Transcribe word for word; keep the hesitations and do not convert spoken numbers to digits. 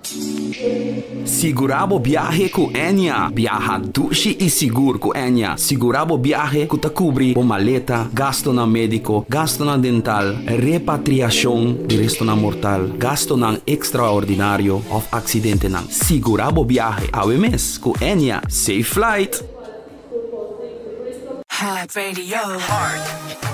Segurabo viaje com Enya. Viaja dushi e seguro com Enya. Segurabo viaje que te cobri o maleta, gasto na médico, gasto na dental, repatriação de resto na mortal, gasto na extraordinário of acidente na. Segurabo viaje. A W M S com Enya. Safe flight. Hot Radio. Hard.